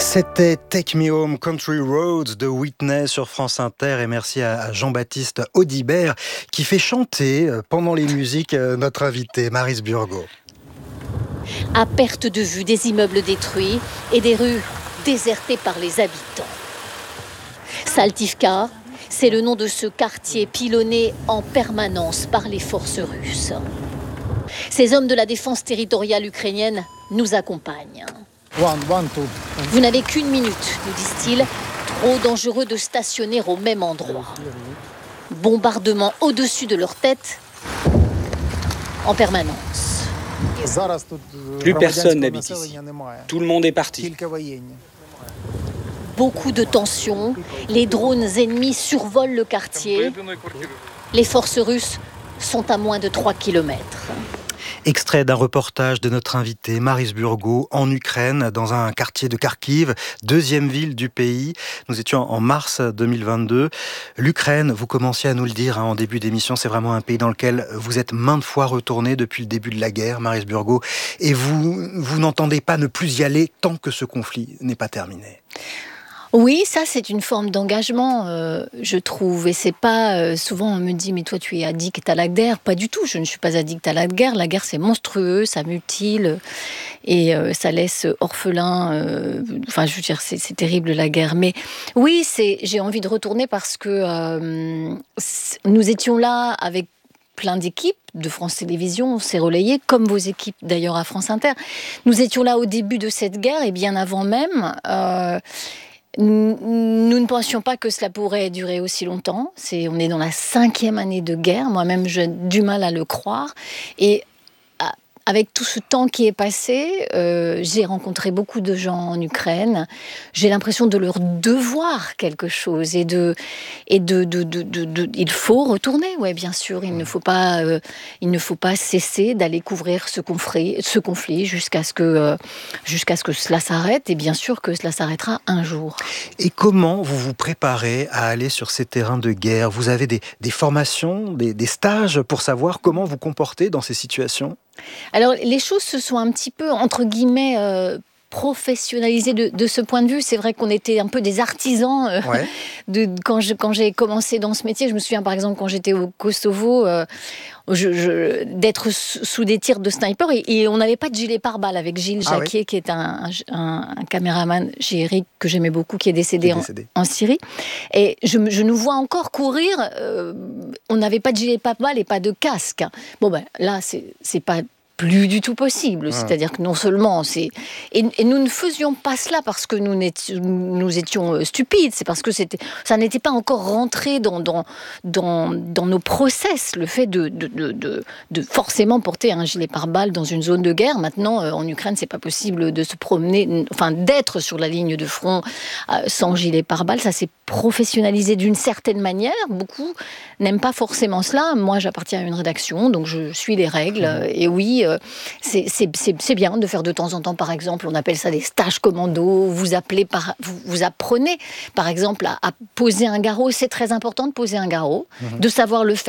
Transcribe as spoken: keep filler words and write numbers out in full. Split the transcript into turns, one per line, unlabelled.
C'était Take Me Home Country Roads de Whitney sur France Inter, et merci à Jean-Baptiste Audibert qui fait chanter pendant les musiques notre invité Maryse Burgot.
À perte de vue, des immeubles détruits et des rues désertées par les habitants. Saltivka, c'est le nom de ce quartier pilonné en permanence par les forces russes. Ces hommes de la défense territoriale ukrainienne nous accompagnent.
One, one, two.
Vous n'avez qu'une minute, nous disent-ils, trop dangereux de stationner au même endroit. Bombardement au-dessus de leur tête, en permanence.
Plus personne n'habite ici. Tout le monde est parti.
Beaucoup de tensions, les drones ennemis survolent le quartier. Les forces russes sont à moins de trois kilomètres.
Extrait d'un reportage de notre invité Maryse Burgot en Ukraine, dans un quartier de Kharkiv, deuxième ville du pays. Nous étions en mars deux mille vingt-deux. L'Ukraine, vous commenciez à nous le dire hein, en début d'émission, c'est vraiment un pays dans lequel vous êtes maintes fois retourné depuis le début de la guerre, Maryse Burgot, et vous, vous n'entendez pas ne plus y aller tant que ce conflit n'est pas terminé.
Oui, ça c'est une forme d'engagement, euh, je trouve. Et c'est pas euh, souvent on me dit mais toi tu es addict à la guerre. Pas du tout. Je ne suis pas addict à la guerre. La guerre c'est monstrueux, ça mutile et euh, ça laisse orphelin. Euh, enfin, je veux dire c'est, c'est terrible la guerre. Mais oui, c'est j'ai envie de retourner parce que euh, nous étions là avec plein d'équipes de France Télévisions, on s'est relayé, comme vos équipes d'ailleurs à France Inter. Nous étions là au début de cette guerre et bien avant même. Euh, Nous ne pensions pas que cela pourrait durer aussi longtemps. C'est, on est dans la cinquième année de guerre. Moi-même, j'ai du mal à le croire. Et avec tout ce temps qui est passé, euh, j'ai rencontré beaucoup de gens en Ukraine. J'ai l'impression de leur devoir quelque chose et de et de de de, de, de il faut retourner. Ouais, bien sûr, il ne faut pas euh, il ne faut pas cesser d'aller couvrir ce conflit, ce conflit jusqu'à ce que euh, jusqu'à ce que cela s'arrête. Et bien sûr que cela s'arrêtera un jour.
Et comment vous vous préparez à aller sur ces terrains de guerre ? Vous avez des des formations, des des stages pour savoir comment vous comporter dans ces situations ?
Alors, les choses se sont un petit peu, entre guillemets, euh, professionnalisées de, de ce point de vue. C'est vrai qu'on était un peu des artisans. Euh,
ouais.
de, quand, je, quand j'ai commencé dans ce métier, je me souviens par exemple quand j'étais au Kosovo, euh, je, je, d'être sous des tirs de sniper et, et on n'avait pas de gilet pare-balles avec Gilles ah, Jacquier, oui. qui est un, un, un caméraman chez Eric que j'aimais beaucoup, qui est décédé, qui est décédé. En, en Syrie. Et je, je nous vois encore courir. Euh, on n'avait pas de gilet pare-balles et pas de casque. Bon ben là, c'est, c'est pas plus du tout possible. Ah. C'est-à-dire que non seulement c'est... Et, et nous ne faisions pas cela parce que nous, nous étions stupides, c'est parce que c'était... ça n'était pas encore rentré dans, dans, dans, dans nos process, le fait de, de, de, de, de forcément porter un gilet pare-balles dans une zone de guerre. Maintenant, euh, en Ukraine, c'est pas possible de se promener, enfin d'être sur la ligne de front euh, sans gilet pare-balles. Ça s'est professionnalisé d'une certaine manière. Beaucoup n'aiment pas forcément cela. Moi, j'appartiens à une rédaction, donc je suis les règles. Mmh. Et oui, C'est, c'est, c'est, c'est bien de faire de temps en temps, par exemple, on appelle ça des stages commando, vous, appelez par, vous, vous apprenez, par exemple, à, à poser un garrot. C'est très important de poser un garrot, mmh. de savoir le faire.